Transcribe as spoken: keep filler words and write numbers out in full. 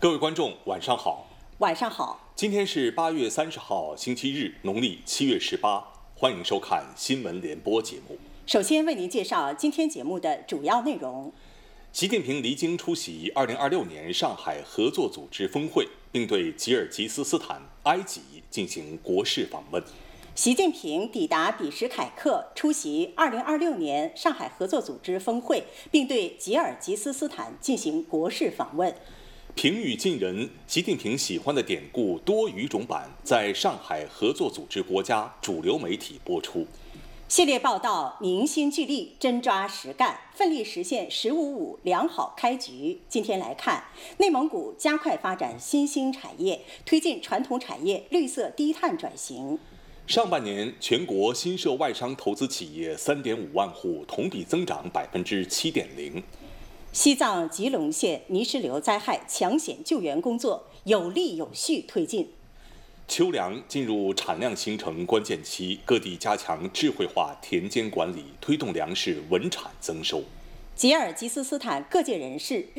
各位观众，晚上好。 晚上好。 今天是八月三十号，星期日，农历七月十八。欢迎收看新闻联播节目。 首先为您介绍今天节目的主要内容。 习近平离京出席二零二六年上海合作组织峰会，并对吉尔吉斯斯坦、埃及进行国事访问。 习近平抵达比什凯克，出席二零二六年上海合作组织峰会，并对吉尔吉斯斯坦进行国事访问。 平语近人，习近平喜欢的典故多语种版在上海合作组织国家主流媒体播出。 系列报道凝心聚力，真抓实干，奋力实现“十五五”良好开局。今天来看，内蒙古加快发展新兴产业，推进传统产业绿色低碳转型。 上半年，全国新设外商投资企业三点五万户，同比增长百分之七点零。 西藏吉隆县泥石流灾害抢险救援工作有力有序推进。 秋粮进入产量形成关键期，各地加强智慧化田间管理，推动粮食稳产增收。 吉尔吉斯斯坦各界人士